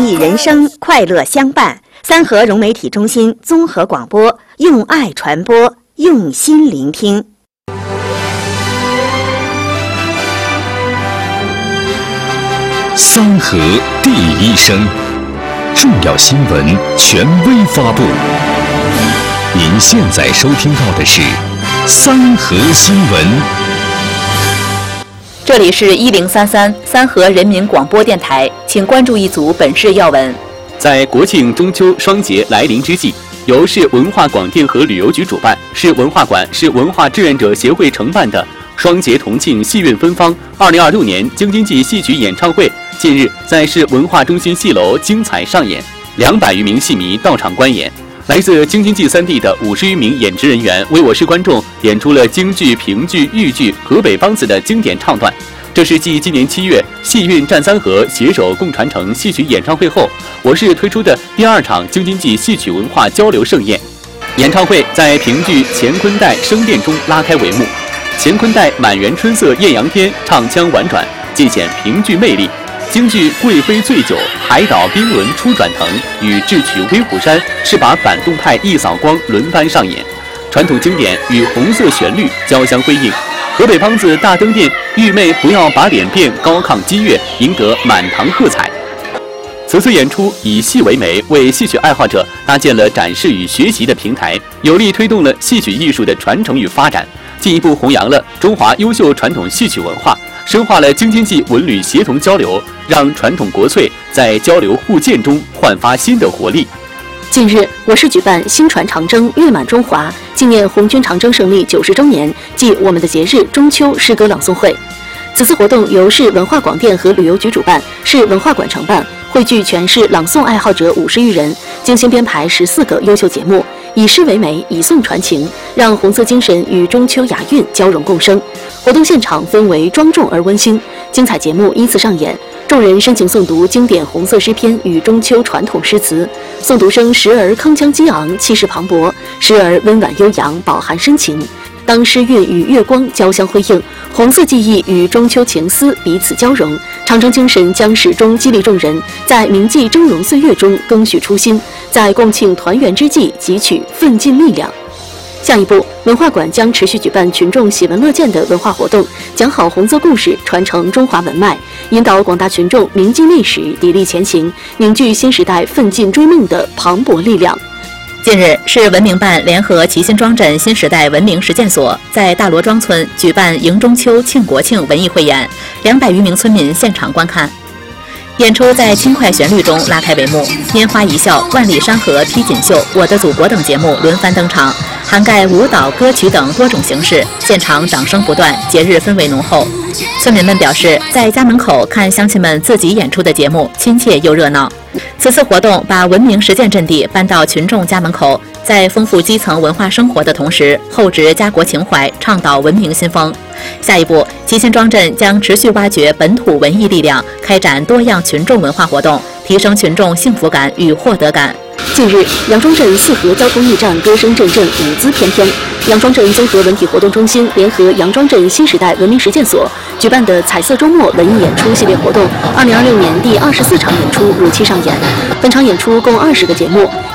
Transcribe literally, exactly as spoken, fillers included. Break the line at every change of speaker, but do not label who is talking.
艺人生，快乐相伴。三河融媒体中心综合广播，用爱传播，用心聆听。
三河第一声，重要新闻权威发布。您现在收听到的是三河新闻。
这里是一零三三三河人民广播电台，请关注一组本市要闻。
在国庆中秋双节来临之际，由市文化广电和旅游局主办，市文化馆、市文化志愿者协会承办的双节同庆戏韵芬芳二零二六年京津冀戏曲演唱会，近日在市文化中心戏楼精彩上演，两百余名戏迷到场观演。来自京津冀三地的五十余名演职人员为我市观众演出了京剧、评剧、豫剧、河北梆子的经典唱段。这是继今年七月戏韵战三河携手共传承戏曲演唱会后，我市推出的第二场京津冀戏曲文化交流盛宴。演唱会在评剧《乾坤带》声殿中拉开帷幕。乾坤带满园春色艳阳天，唱腔婉转，尽显评剧魅力。京剧《贵妃醉酒》《海岛冰轮初转腾》与智取威虎山是把反动派一扫光轮番上演，传统经典与红色旋律交相辉映。河北梆子大灯殿，玉妹不要把脸变，高亢激越，赢得满堂喝彩。此次演出以戏为媒，为戏曲爱好者搭建了展示与学习的平台，有力推动了戏曲艺术的传承与发展，进一步弘扬了中华优秀传统戏曲文化，深化了京津冀文旅协同交流，让传统国粹在交流互鉴中焕发新的活力。
近日，我市举办新传长征，月满中华，纪念红军长征胜利九十周年暨我们的节日中秋诗歌朗诵会。此次活动由市文化广电和旅游局主办，市文化馆承办，汇聚全市朗诵爱好者五十余人，精心编排十四个优秀节目，以诗为媒，以诵传情，让红色精神与中秋雅韵交融共生。活动现场氛围庄重而温馨，精彩节目依次上演，众人深情诵读经典红色诗篇与中秋传统诗词，诵读声时而铿锵激昂，气势磅礴，时而温婉悠扬，饱含深情。当诗韵与月光交相辉映，红色记忆与中秋情思彼此交融，长征精神将始终激励众人，在铭记峥嵘岁月中更续初心，在共庆团圆之际汲取奋进力量。下一步，文化馆将持续举办群众喜闻乐见的文化活动，讲好红色故事，传承中华文脉，引导广大群众铭记历史，砥砺前行，凝聚新时代奋进追梦的磅礴力量。
近日，市文明办联合齐辛庄镇新时代文明实践所在大罗庄村举办迎中秋、庆国庆文艺汇演，两百余名村民现场观看。演出在轻快旋律中拉开帷幕，拈花一笑、万里山河披锦绣、我的祖国等节目轮番登场，涵盖舞蹈、歌曲等多种形式，现场掌声不断，节日氛围浓厚。村民们表示，在家门口看乡亲们自己演出的节目，亲切又热闹。此次活动把文明实践阵地搬到群众家门口，在丰富基层文化生活的同时，厚植家国情怀，倡导文明新风。下一步，齐辛庄镇将持续挖掘本土文艺力量，开展多样群众文化活动，提升群众幸福感与获得感。
近日，杨庄镇四河交通驿站歌声阵阵，舞姿翩翩。杨庄镇综合文体活动中心联合杨庄镇新时代文明实践所举办的彩色周末文艺演出系列活动，二零二六年第二十四场演出如期上演。本场演出共二十个节目，